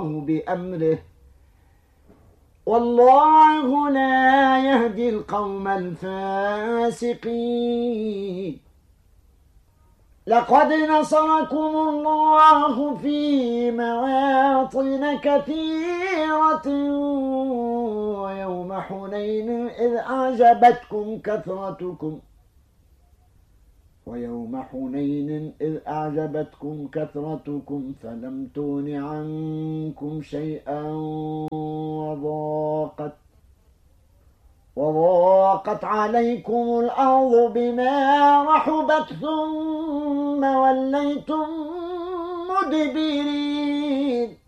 بأمره والله لا يهدي القوم الفاسقين. لقد نصركم الله في مواطن كثيرة ويوم حنين إذ أعجبتكم كثرتكم فلم تغن عنكم شيئا وضاقت عليكم الأرض بما رحبت ثم وليتم مدبرين.